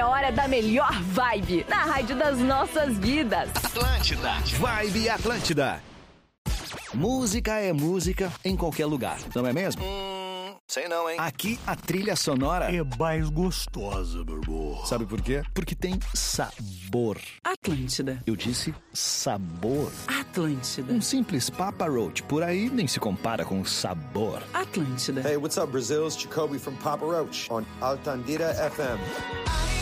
Agora é hora da melhor vibe na rádio das nossas vidas. Atlântida. Vibe Atlântida. Música é música em qualquer lugar, não é mesmo? Sei não, hein? Aqui a trilha sonora é mais gostosa, meu irmão. Sabe por quê? Porque tem sabor. Atlântida. Eu disse sabor. Atlântida. Um simples Papa Roach por aí nem se compara com sabor. Atlântida. Hey, what's up, Brazil? It's Jacoby from Papa Roach on Altandira FM.